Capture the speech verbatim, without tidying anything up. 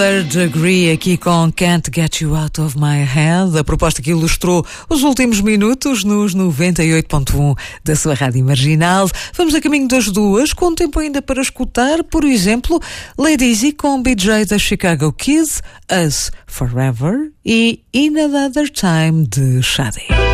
Third Degree aqui com Can't Get You Out of My Head, a proposta que ilustrou os últimos minutos nos noventa e oito ponto um da sua rádio marginal. Vamos a caminho das duas, com tempo ainda para escutar, por exemplo, Lady Z com B J da Chicago Kids, Us Forever e In Another Time de Shadi.